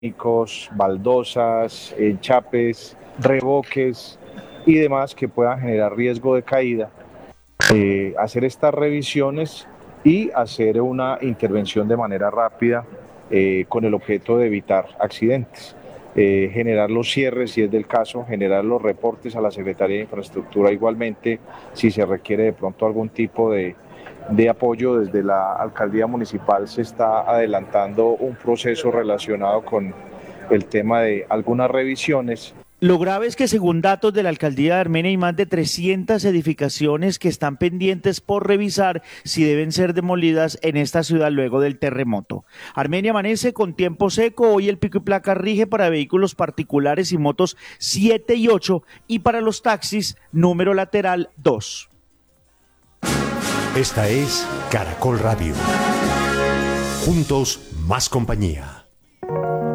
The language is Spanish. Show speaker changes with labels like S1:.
S1: baldosas, enchapes, revoques y demás que puedan generar riesgo de caída, hacer estas revisiones y hacer una intervención de manera rápida con el objeto de evitar accidentes. Generar los cierres, si es del caso, generar los reportes a la Secretaría de Infraestructura igualmente, si se requiere de pronto algún tipo de apoyo desde la Alcaldía Municipal, se está adelantando un proceso relacionado con el tema de algunas revisiones.
S2: Lo grave es que según datos de la Alcaldía de Armenia hay más de 300 edificaciones que están pendientes por revisar si deben ser demolidas en esta ciudad luego del terremoto. Armenia amanece con tiempo seco, hoy el pico y placa rige para vehículos particulares y motos 7 y 8 y para los taxis número lateral 2.
S3: Esta es Caracol Radio. Juntos, más compañía.